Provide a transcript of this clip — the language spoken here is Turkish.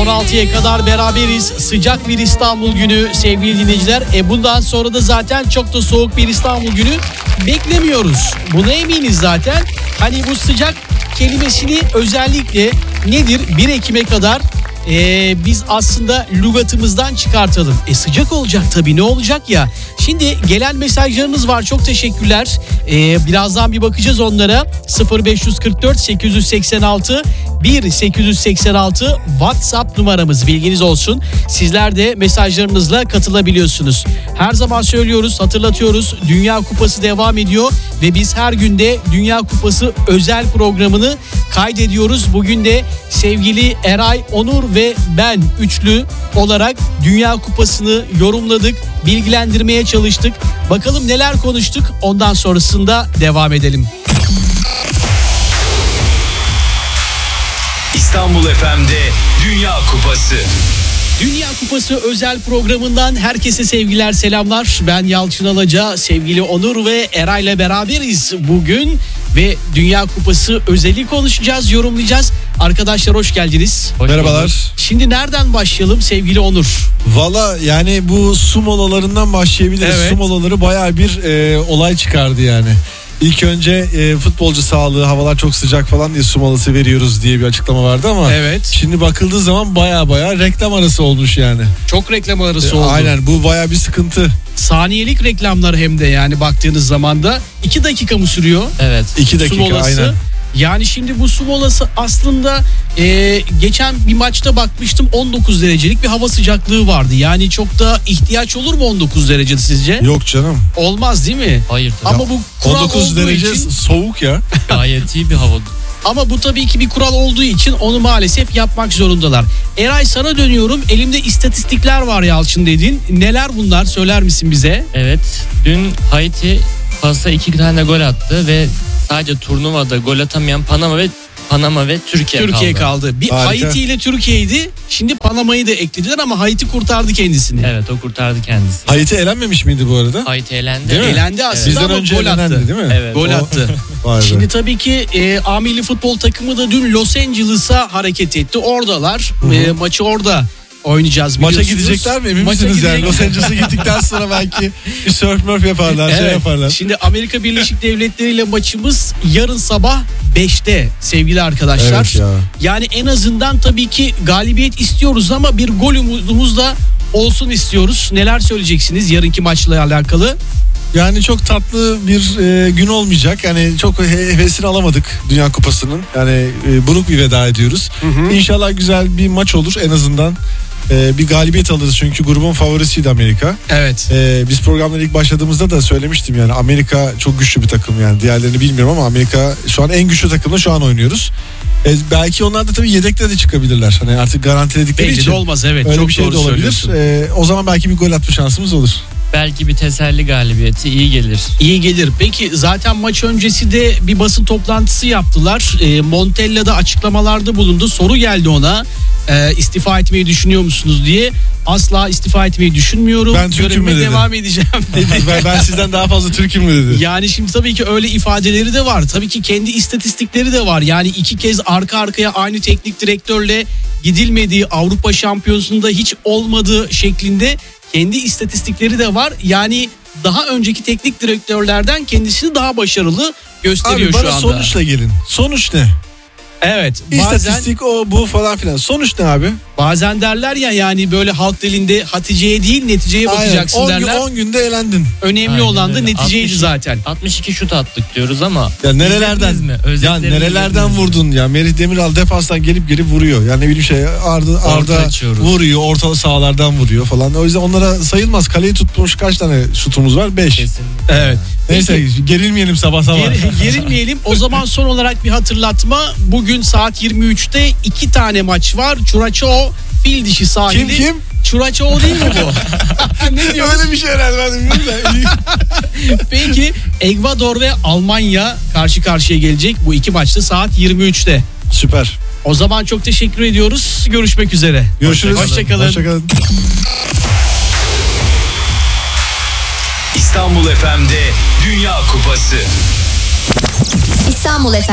16'ya kadar beraberiz. Sıcak bir İstanbul günü sevgili dinleyiciler. Bundan sonra da zaten çok da soğuk bir İstanbul günü beklemiyoruz. Buna eminiz zaten. Hani bu sıcak kelimesini özellikle nedir? 1 Ekim'e kadar biz aslında lügatımızdan çıkartalım. Sıcak olacak tabii, ne olacak ya. Şimdi gelen mesajlarınız var, çok teşekkürler. Birazdan bir bakacağız onlara. 0544 886 1886 WhatsApp numaramız, bilginiz olsun. Sizler de mesajlarınızla katılabiliyorsunuz. Her zaman söylüyoruz, hatırlatıyoruz. Dünya Kupası devam ediyor ve biz her günde Dünya Kupası özel programını kaydediyoruz. Bugün de sevgili Eray, Onur ve ben üçlü olarak Dünya Kupası'nı yorumladık, bilgilendirmeye çalıştık. Bakalım neler konuştuk, ondan sonrasında devam edelim. İstanbul FM'de Dünya Kupası. Dünya Kupası özel programından herkese sevgiler, selamlar. Ben Yalçın Alaca, sevgili Onur ve Eray'la beraberiz bugün ve Dünya Kupası özeli konuşacağız, yorumlayacağız. Arkadaşlar hoş geldiniz. Merhabalar. Şimdi nereden başlayalım sevgili Onur? Valla yani bu su molalarından başlayabiliriz. Evet. Su molaları bayağı bir olay çıkardı yani. İlk önce futbolcu sağlığı, havalar çok sıcak falan diye su molası veriyoruz diye bir açıklama vardı ama Evet. şimdi bakıldığı zaman bayağı reklam arası olmuş yani. Çok reklam arası oldu. Aynen, bu bayağı bir sıkıntı. Saniyelik reklamlar hem de, yani baktığınız zaman da 2 dakika mı sürüyor? Evet. 2 Su dakika molası. aynen. Yani şimdi bu su molası aslında geçen bir maçta bakmıştım, 19 derecelik bir hava sıcaklığı vardı. Yani çok da ihtiyaç olur mu 19 derecede sizce? Yok canım. Olmaz değil mi? Hayır tabii. Ama bu kural 19 olduğu derece için, soğuk ya. Gayet iyi bir hava. ama bu tabii ki bir kural olduğu için onu maalesef yapmak zorundalar. Eray, sana dönüyorum. Elimde istatistikler var Yalçın dedin. Neler bunlar, söyler misin bize? Evet. Dün Haiti pasta 2 tane gol attı ve sadece turnuvada gol atamayan Panama ve Türkiye kaldı. Bir Harika. Haiti ile Türkiye'ydi. Şimdi Panama'yı da eklediler ama Haiti kurtardı kendisini. Evet, o kurtardı kendisi. Haiti elenmemiş miydi bu arada? Haiti elendi. Değil mi? Elendi aslında Bizden ama önce gol elendi attı. değil mi? Evet. Gol attı. Vay be. Şimdi tabii ki A milli futbol takımı da dün Los Angeles'a hareket etti. Oradalar. Maçı orada oynayacağız Maça biliyorsunuz. gidecekler mi? Emin Maça misiniz yani? gidecek- Los Angeles'a gittikten sonra belki bir surf murf yaparlar, şey Evet. yaparlar. Şimdi Amerika Birleşik Devletleri ile maçımız yarın sabah 5'te sevgili arkadaşlar. Evet ya. Yani en azından tabii ki galibiyet istiyoruz ama bir gol umudumuz da olsun istiyoruz. Neler söyleyeceksiniz yarınki maçla alakalı? Yani çok tatlı bir gün olmayacak. Yani çok hevesini alamadık Dünya Kupası'nın. Yani buruk bir veda ediyoruz. İnşallah güzel bir maç olur en azından. Bir galibiyet alırız çünkü grubun favorisiydi Amerika. Evet. Biz programlara ilk başladığımızda da söylemiştim yani Amerika çok güçlü bir takım yani. Diğerlerini bilmiyorum ama Amerika şu an en güçlü takımla şu an oynuyoruz. Belki onlar da tabii yedekte de çıkabilirler. Hani artık garantiledikleri Belli için. de olmaz, evet. Öyle Çok bir şey de doğru olabilir. söylüyorsun. O zaman belki bir gol atma şansımız olur. Belki bir teselli galibiyeti iyi gelir. İyi gelir. Peki zaten maç öncesi de bir basın toplantısı yaptılar. Montella da açıklamalarda bulundu. Soru geldi ona. İstifa etmeyi düşünüyor musunuz diye. Asla istifa etmeyi düşünmüyorum. Ben Türk'üm Görevime mü dedi. devam edeceğim dedi. ben sizden daha fazla Türk'üm mü dedi. Yani şimdi tabii ki öyle ifadeleri de var. Tabii ki kendi istatistikleri de var. Yani 2 kez arka arkaya aynı teknik direktörle gidilmediği, Avrupa Şampiyonası'nda hiç olmadığı şeklinde kendi istatistikleri de var. Yani daha önceki teknik direktörlerden kendisini daha başarılı gösteriyor Abi şu bana anda. sonuçla gelin. Sonuç ne? Evet. Bazen İstatistik o bu falan filan. Sonuç ne abi? bazen derler ya, yani böyle halk dilinde Hatice'ye değil neticeye bakacaksın 10 derler. 10 günde elendin. Önemli Aynen olan da öyle. neticeydi 60 zaten. 62 şut attık diyoruz ama. Ya nerelerden? İzlediniz mi? Ya Özetlerini nerelerden izlediniz mi? vurdun ya? Merih Demiral defanstan gelip vuruyor. Yani ne bileyim şey Arda açıyoruz. vuruyor, ortalı sahalardan vuruyor falan. O yüzden onlara sayılmaz. Kaleyi tutmuş kaç tane şutumuz var? 5. Kesinlikle. Evet. Neyse gerilmeyelim sabah. Gerilmeyelim. O zaman son olarak bir hatırlatma. Bugün saat 23'te 2 tane maç var. Çuraçao fil dişi sahili. Kim? Çuraçao değil mi bu? Ne diyorsun? Öyle bir şey herhalde ben de bilmiyorum da. Peki Ekvador ve Almanya karşı karşıya gelecek bu 2 maçta saat 23'te. Süper. O zaman çok teşekkür ediyoruz. Görüşmek üzere. Görüşürüz. Hoşçakalın. Hoşçakalın. İstanbul FM'de Dünya Kupası. İstanbul FM.